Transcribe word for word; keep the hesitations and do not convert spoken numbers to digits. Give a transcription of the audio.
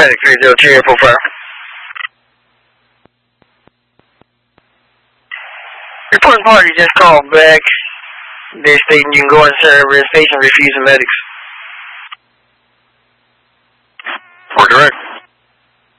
Medic three zero two, air full fire. Reporting party just called back. They're stating you can go on service, station refusing medics. For direct.